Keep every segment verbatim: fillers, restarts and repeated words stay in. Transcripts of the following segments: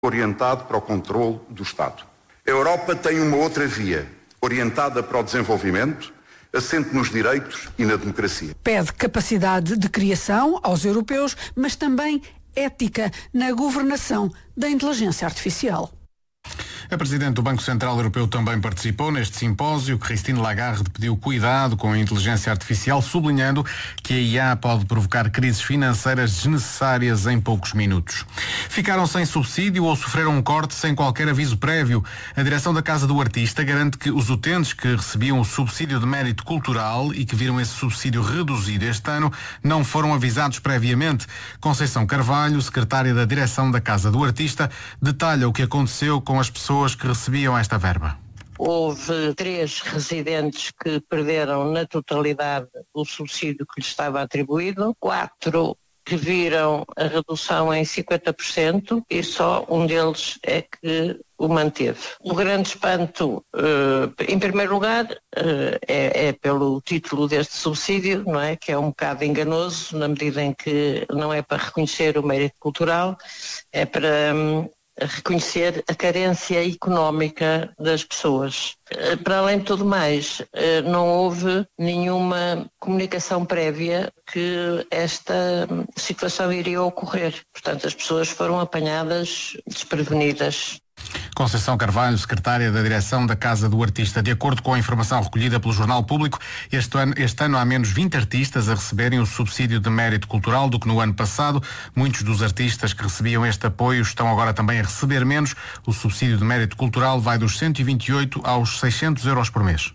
orientado para o controle do Estado. A Europa tem uma outra via, orientada para o desenvolvimento, assente nos direitos e na democracia. Pede capacidade de criação aos europeus, mas também ética na governação da inteligência artificial. A Presidente do Banco Central Europeu também participou neste simpósio. Christine Lagarde pediu cuidado com a inteligência artificial, sublinhando que a I A pode provocar crises financeiras desnecessárias em poucos minutos. Ficaram sem subsídio ou sofreram um corte sem qualquer aviso prévio. A direção da Casa do Artista garante que os utentes que recebiam o subsídio de mérito cultural e que viram esse subsídio reduzido este ano não foram avisados previamente. Conceição Carvalho, secretária da direção da Casa do Artista, detalha o que aconteceu com as pessoas que recebiam esta verba. Houve três residentes que perderam na totalidade o subsídio que lhes estava atribuído, quatro que viram a redução em cinquenta por cento e só um deles é que o manteve. O grande espanto, uh, em primeiro lugar, uh, é, é pelo título deste subsídio, não é? Que é um bocado enganoso, na medida em que não é para reconhecer o mérito cultural, é para um, reconhecer a carência económica das pessoas. Para além de tudo mais, não houve nenhuma comunicação prévia que esta situação iria ocorrer. Portanto, as pessoas foram apanhadas desprevenidas. Conceição Carvalho, secretária da direção da Casa do Artista. De acordo com a informação recolhida pelo Jornal Público, este ano, este ano há menos vinte artistas a receberem o subsídio de mérito cultural do que no ano passado. Muitos dos artistas que recebiam este apoio estão agora também a receber menos. O subsídio de mérito cultural vai dos cento e vinte e oito aos seiscentos euros por mês.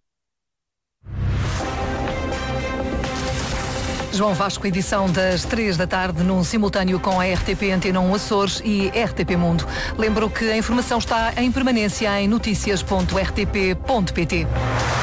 João Vasco, edição das três da tarde, num simultâneo com a R T P Antena um Açores e R T P Mundo. Lembro que a informação está em permanência em notícias ponto r t p ponto p t.